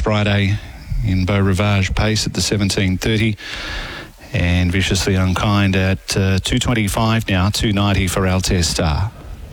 Friday in Beau Rivage pace at the 17:30. And Viciously Unkind at 2:25 now, 2:90 for Altair Star.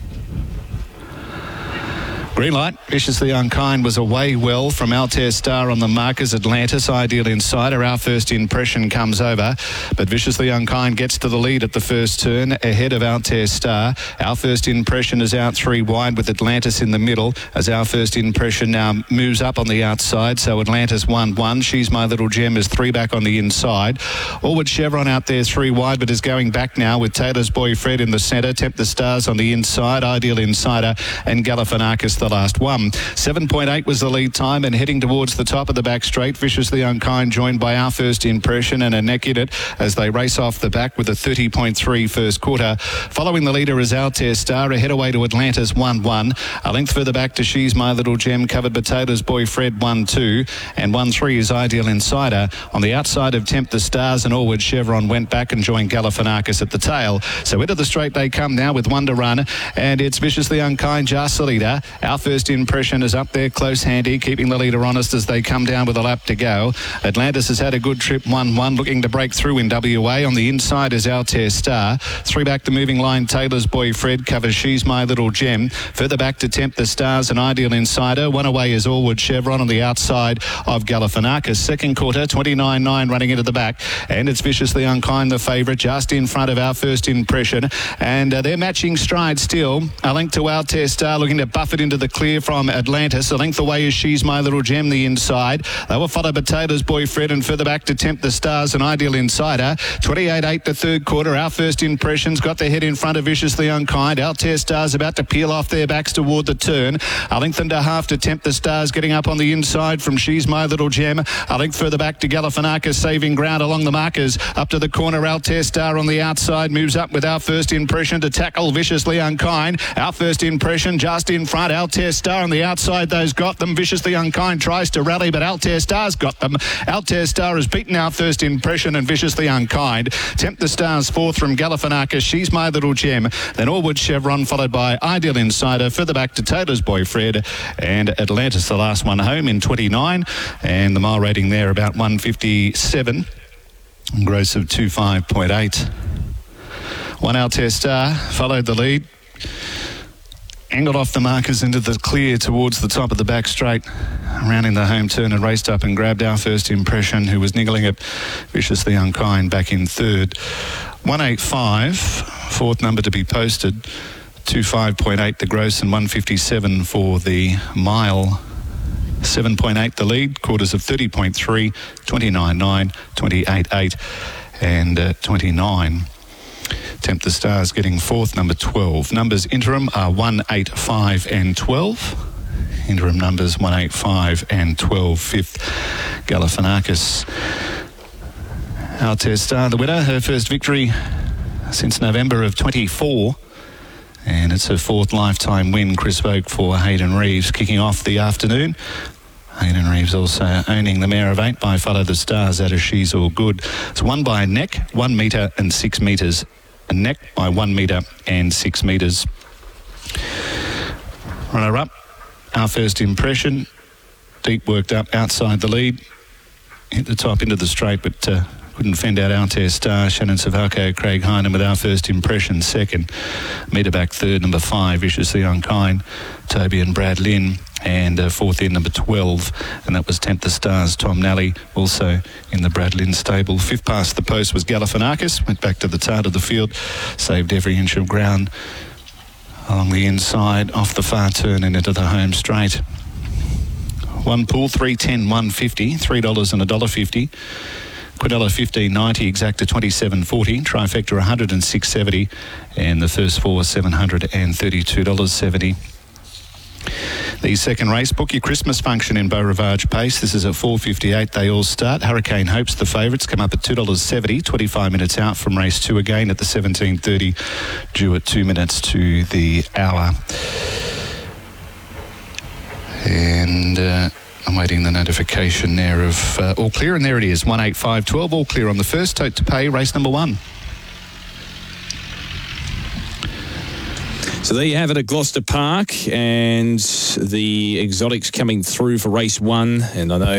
Green light. Viciously Unkind was away well from Altair Star on the markers. Atlantis, Ideal Insider. Our First Impression comes over, but Viciously Unkind gets to the lead at the first turn ahead of Altair Star. Our First Impression is out 3 wide with Atlantis in the middle as Our First Impression now moves up on the outside. So Atlantis 1-1. She's My Little Gem is 3 back on the inside. Allward Chevron out there 3 wide, but is going back now with Taylor's Boy Fred in the centre. Tempt the Stars on the inside. Ideal Insider and Galifianakis the last one. 7.8 was the lead time, and heading towards the top of the back straight, Viciously Unkind joined by Our First Impression and a neck in it as they race off the back with a 30.3 first quarter. Following the leader is Altair Star, ahead away to Atlantis 1-1. A length further back to She's My Little Gem, covered by Taylor's Boy Fred 1-2, and 1-3 is Ideal Insider. On the outside of Tempt the Stars and Allward Chevron went back and joined Galifianakis at the tail. So into the straight they come now with 1 to run, and it's Viciously Unkind just the leader. Our First Impression is up there close handy, keeping the leader honest as they come down with a lap to go. Atlantis has had a good trip, 1-1, looking to break through in WA. On the inside is Altair Star. 3 back the moving line, Taylor's Boy Fred covers She's My Little Gem. Further back to Tempt the Stars and Ideal Insider. 1 away is Allward Chevron on the outside of Galifianakis. Second quarter, 29.9 running into the back, and it's Viciously Unkind the favourite, just in front of Our First Impression, and they're matching stride still. A length to Altair Star, looking to buff it into the clear from Atlantis. A length away is She's My Little Gem the inside. They were followed by Taylor's Boy Fred, and further back to Tempt the Stars and Ideal Insider. 28.8 the third quarter. Our First Impression's got their head in front of Viciously Unkind. Altair Stars about to peel off their backs toward the turn. A length and a half to Tempt the Stars, getting up on the inside from She's My Little Gem. A length further back to Galifianakis, saving ground along the markers. Up to the corner, Altair Star on the outside moves up with Our First Impression to tackle Viciously Unkind. Our First Impression just in front. Altair Star on the outside, those got them. Viciously Unkind tries to rally, but Altair Star's got them. Altair Star has beaten Our First Impression and Viciously Unkind. Tempt the Stars fourth from Galifianakis. She's My Little Gem. Then Allward Chevron, followed by Ideal Insider. Further back to Taylor's Boy Fred, and Atlantis the last one home in 29, and the mile rating there about 157. Gross of 25.8. 1 Altair Star followed the lead, angled off the markers into the clear towards the top of the back straight, rounding the home turn and raced up and grabbed Our First Impression, who was niggling it. Viciously Unkind back in third. 185, fourth number to be posted. 25.8 the gross and 157 for the mile. 7.8 the lead, quarters of 30.3, 29.9, 28.8 and 29. Tempt the Stars getting fourth, number 12. Numbers interim are 1, 8, 5 and 12. Interim numbers 1, 8, 5 and 12. Fifth, Galifianakis. Altair Star, the winner, her first victory since November of 24. And it's her fourth lifetime win, Chris Vogt for Hayden Reeves, kicking off the afternoon. Hayden Reeves also owning the mare of 8 by Follow the Stars out of She's All Good. It's won by a neck, 1 metre and 6 metres. A neck by 1 metre and 6 metres. Runner up, Our First Impression. Deep worked up outside the lead. Hit the top into the straight, but couldn't fend out Altair Star. Shannon Savako, Craig Heinen with Our First Impression second. Metre back third, number 5, Viciously Unkind, Toby and Brad Lynn. And fourth in, number 12, and that was Tempt the Stars, Tom Nally, also in the Brad Lynn stable. Fifth past the post was Galifianakis, went back to the start of the field, saved every inch of ground along the inside, off the far turn and into the home straight. One pool, 3.10, 1.50, $3 and $1.50. Quinella 15.90, exacta 27.40, trifecta 106.70, and the first four $732.70. The second race, book your Christmas function in Beau Rivage pace. This is at 4:58. They all start. Hurricane Hope's the favourites, come up at $2.70, 25 minutes out from race 2 again at the 17:30, due at 2 minutes to the hour. And I'm waiting the notification there of all clear, and there it is, 185.12, all clear on the first. Tote to pay, race number 1. So there you have it at Gloucester Park, and the exotics coming through for race 1. And I know